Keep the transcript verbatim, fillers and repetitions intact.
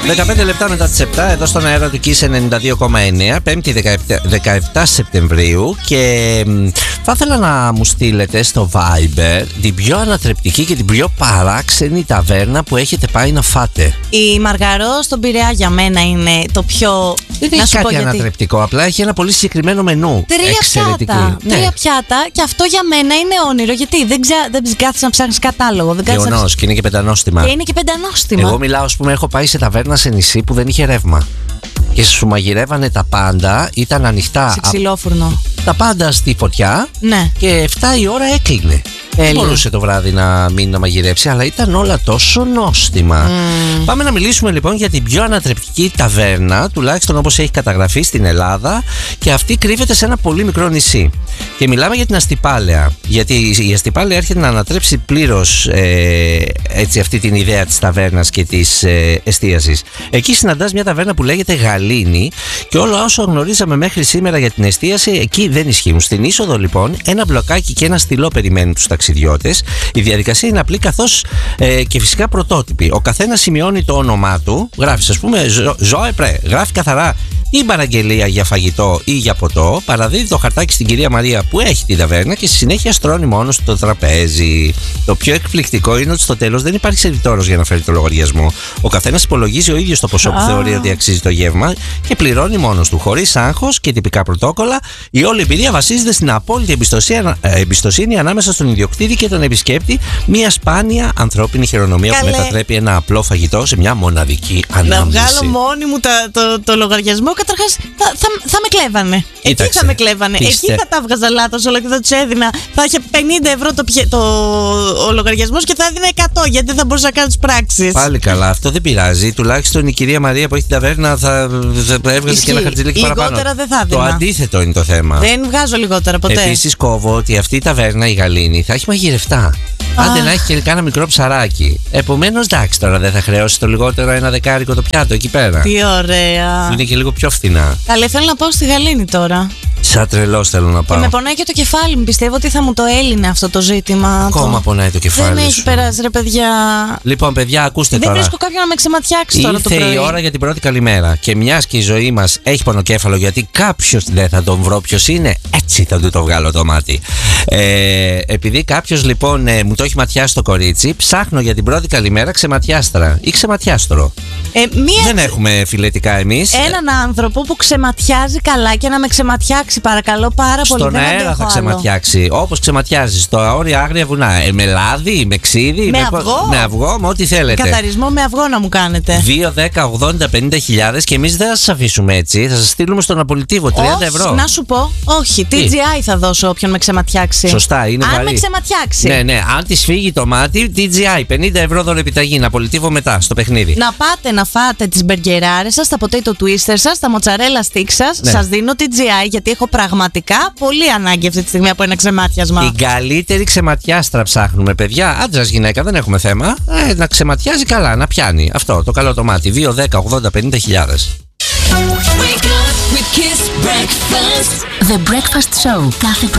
δεκαπέντε λεπτά μετά τις επτά, εδώ στον αέρα του Kiss ενενήντα δύο κόμμα εννέα, Πέμπτη δεκαεπτά Σεπτεμβρίου. Και θα ήθελα να μου στείλετε στο Viber την πιο ανατρεπτική και την πιο παράξενη ταβέρνα που έχετε πάει να φάτε. Η Μαργαρό στον Πειραιά για μένα είναι το πιο. Δεν έχει κάτι ανατρεπτικό, απλά έχει ένα πολύ συγκεκριμένο μενού. Τρία πιάτα. Ναι. Τρία πιάτα και αυτό για μένα είναι όνειρο. Γιατί δεν, ξα... δεν κάθεσαι να ψάχνεις κατάλογο. Γεγονός, να... και είναι και πεντανόστιμα. Και είναι και πεντανόστιμα. Εγώ μιλάω, ας πούμε, έχω πάει σε ταβέρνα σε νησί που δεν είχε ρεύμα. Και σου μαγειρεύανε τα πάντα, ήταν ανοιχτά. Σε ξυλόφουρνο. Τα πάντα στη φωτιά. Ναι. Και εφτά η ώρα έκλεινε. Δεν μπορούσε το βράδυ να μείνει να μαγειρέψει, αλλά ήταν όλα τόσο νόστιμα. Mm. Πάμε να μιλήσουμε λοιπόν για την πιο ανατρεπτική ταβέρνα, τουλάχιστον όπως έχει καταγραφεί στην Ελλάδα, και αυτή κρύβεται σε ένα πολύ μικρό νησί. Και μιλάμε για την Αστυπάλαια. Γιατί η Αστυπάλαια έρχεται να ανατρέψει πλήρως ε, έτσι, αυτή την ιδέα της ταβέρνας και της ε, εστίασης. Εκεί συναντάς μια ταβέρνα που λέγεται Γαλήνη, και όλα όσα γνωρίζαμε μέχρι σήμερα για την εστίαση εκεί δεν ισχύουν. Στην είσοδο λοιπόν ένα μπλοκάκι και ένα στυλό περιμένουν τους ταξιδιώτες. Η διαδικασία είναι απλή καθώς ε, και φυσικά πρωτότυπη. Ο καθένας σημειώνει το όνομά του, γράφει, ας πούμε, Ζωέ Πρέ, γράφει καθαρά η παραγγελία για φαγητό ή για ποτό, παραδίδει το χαρτάκι στην κυρία Μαρία που έχει την ταβέρνα και στη συνέχεια στρώνει μόνος το τραπέζι. Το πιο εκπληκτικό είναι ότι στο τέλος δεν υπάρχει σερβιτόρος για να φέρει το λογαριασμό. Ο καθένας υπολογίζει ο ίδιος το ποσό που ah. θεωρεί ότι αξίζει το γεύμα και πληρώνει μόνος του, χωρίς άγχος και τυπικά πρωτόκολλα. Η όλη εμπειρία βασίζεται στην απόλυτη εμπιστοσύνη, εμπιστοσύνη ανάμεσα στον ιδιοκτήτη και τον επισκέπτη, μια σπάνια ανθρώπινη χειρονομία Καλέ. που μετατρέπει ένα απλό φαγητό σε μια μοναδική ανάμνηση. Να βγάλω μόνη μου τα, το, το λογαριασμό. Καταρχάς θα, θα, θα με κλέβανε. Κοίταξε, εκεί θα με κλέβανε. Πίστε. Εκεί θα τα βγάζα λάθος όλα και θα τους έδινα. Θα είχε πενήντα ευρώ το, το, ο λογαριασμός και θα έδινα εκατό, γιατί θα μπορούσα να κάνω τις πράξεις. Πάλι καλά, αυτό δεν πειράζει. Τουλάχιστον η κυρία Μαρία που έχει την ταβέρνα θα, θα έβγαζε και ένα χαρτζηλίκι παραπάνω. Λιγότερα δεν θα έδινα. Το αντίθετο είναι το θέμα. Δεν βγάζω λιγότερα ποτέ. Επίσης κόβω ότι αυτή η ταβέρνα, η Γαλήνη, θα έχει μαγειρευτά. Άντε ah. να έχει και κάνα μικρό ψαράκι. Επομένως, εντάξει, τώρα δεν θα χρεώσει το λιγότερο ένα δεκάρικο το πιάτο εκεί πέρα. Τι ωραία. Είναι και λίγο πιο φθηνά. Καλέ, θέλω να πάω στη Γαλήνη τώρα. Σαν τρελός θέλω να πάω. Και με πονάει και το κεφάλι μου. Πιστεύω ότι θα μου το έλυνε αυτό το ζήτημα. Ακόμα το... πονάει το κεφάλι. Δεν σου. έχει περάσει, ρε παιδιά. Λοιπόν, παιδιά, ακούστε δεν τώρα. Δεν βρίσκω κάποιον να με ξεματιάξει τώρα το πρωί. Ήρθε η ώρα για την πρώτη καλημέρα. Και μιας και η ζωή μας έχει πονοκέφαλο, γιατί κάποιος δεν θα τον βρω ποιος είναι, έτσι θα του το βγάλω το μάτι. Ε, επειδή κάποιος λοιπόν ε, μου το έχει ματιάσει το κορίτσι, ψάχνω για την πρώτη καλημέρα ξεματιάστρα ή ξεματιάστρο. Ε, μία... Δεν έχουμε φιλετικά εμείς. Έναν άνθρωπο που ξεματιάζει καλά και να με ξεματιάξει, παρακαλώ πάρα πολύ. Στον αέρα θα ξεματιάξει. Όπως ξεματιάζει στα όρια άγρια βουνά. Ε, με λάδι, με ξύδι, με, με αυγό. Με αυγό, με ό,τι θέλετε. Καθαρισμό με αυγό να μου κάνετε. δύο, δέκα, ογδόντα, πενήντα χιλιάδες και εμείς δεν θα σας αφήσουμε έτσι. Θα σας στείλουμε στον Απολυτίβο τριάντα ευρώ. Να σου πω, όχι. Τι τζι άι θα δώσω όποιον με ξεματιάξει. Σωστά, είναι Αν βαρύ. με ξεματιάξει. Ναι, ναι. Αν τη φύγει το μάτι, τι τζι άι. πενήντα ευρώ δωρεπιταγή. Να Απολυτίβο μετά στο παιχνίδι. Να πάτε να φάτε τις μπεργκεράρες σας, τα potato twister σας, τα mozzarella sticks σας. Ναι. Σας δίνω τι τζι άι γιατί έχω πραγματικά πολύ ανάγκη αυτή τη στιγμή από ένα ξεματιάσμα. Η καλύτερη ξεματιάστρα ψάχνουμε, παιδιά. Άντρας, γυναίκα, δεν έχουμε θέμα. Ε, να ξεματιάζει καλά, να πιάνει. Αυτό το καλό το μάτι. δύο, δέκα, ογδόντα, πενήντα χιλιάδες. The Breakfast Show κάθε πρωί